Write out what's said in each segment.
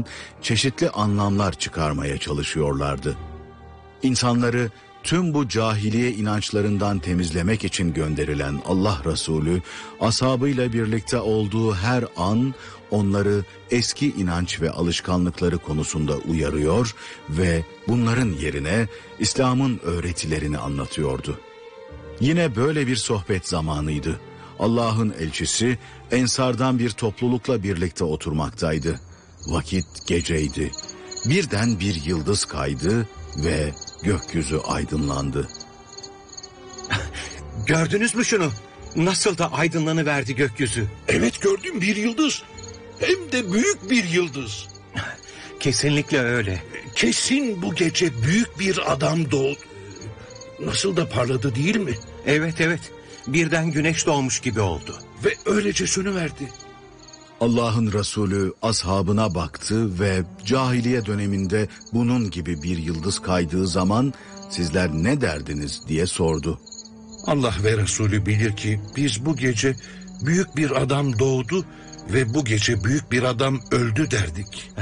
bakımından çeşitli anlamlar çıkarmaya çalışıyorlardı. İnsanları tüm bu cahiliye inançlarından temizlemek için gönderilen Allah Resulü, ashabıyla birlikte olduğu her an onları eski inanç ve alışkanlıkları konusunda uyarıyor ve bunların yerine İslam'ın öğretilerini anlatıyordu. Yine böyle bir sohbet zamanıydı. Allah'ın elçisi Ensardan bir toplulukla birlikte oturmaktaydı. Vakit geceydi. Birden bir yıldız kaydı ve gökyüzü aydınlandı. Gördünüz mü şunu? Nasıl da aydınlanıverdi gökyüzü. Evet, gördüm, bir yıldız. Hem de büyük bir yıldız. Kesinlikle öyle. Kesin bu gece büyük bir adam doğdu. Nasıl da parladı, değil mi? Evet. Birden güneş doğmuş gibi oldu. Ve öylece sönüverdi. Allah'ın Resulü ashabına baktı ve cahiliye döneminde bunun gibi bir yıldız kaydığı zaman sizler ne derdiniz diye sordu. Allah ve Resulü bilir ki biz bu gece büyük bir adam doğdu ve bu gece büyük bir adam öldü derdik.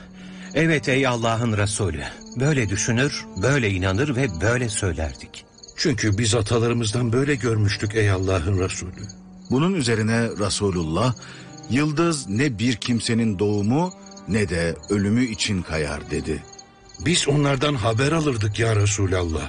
Evet ey Allah'ın Resulü. Böyle düşünür, böyle inanır ve böyle söylerdik. Çünkü biz atalarımızdan böyle görmüştük ey Allah'ın Resulü. Bunun üzerine Resulullah, yıldız ne bir kimsenin doğumu ne de ölümü için kayar dedi. Biz onlardan haber alırdık ya Resulallah.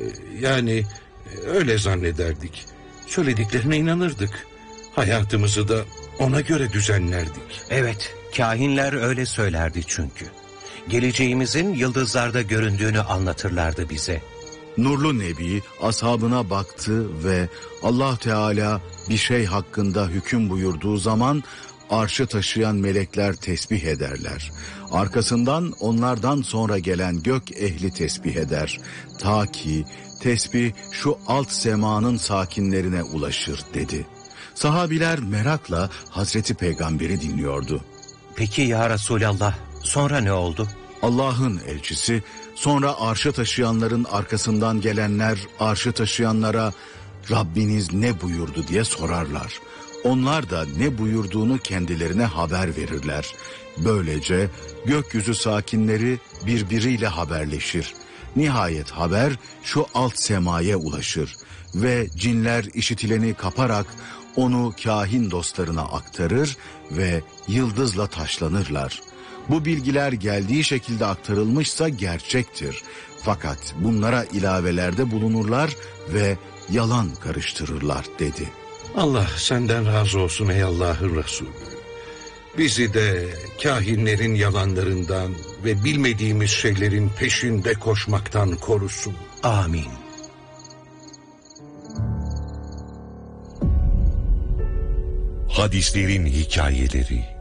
Yani öyle zannederdik. Söylediklerine inanırdık. Hayatımızı da ona göre düzenlerdik. Evet, kahinler öyle söylerdi çünkü. Geleceğimizin yıldızlarda göründüğünü anlatırlardı bize. Nurlu Nebi ashabına baktı ve Allah Teala bir şey hakkında hüküm buyurduğu zaman arşı taşıyan melekler tesbih ederler. Arkasından onlardan sonra gelen gök ehli tesbih eder. Ta ki tesbih şu alt semanın sakinlerine ulaşır dedi. Sahabiler merakla Hazreti Peygamber'i dinliyordu. Peki ya Resulallah, sonra ne oldu? Allah'ın elçisi, sonra arşı taşıyanların arkasından gelenler arşı taşıyanlara Rabbiniz ne buyurdu diye sorarlar. Onlar da ne buyurduğunu kendilerine haber verirler. Böylece gökyüzü sakinleri birbiriyle haberleşir. Nihayet haber şu alt semaya ulaşır ve cinler işitileni kaparak onu kahin dostlarına aktarır ve yıldızla taşlanırlar. Bu bilgiler geldiği şekilde aktarılmışsa gerçektir. Fakat bunlara ilavelerde bulunurlar ve yalan karıştırırlar dedi. Allah senden razı olsun ey Allah'ın Resulü. Bizi de kahinlerin yalanlarından ve bilmediğimiz şeylerin peşinde koşmaktan korusun. Amin. Hadislerin hikayeleri.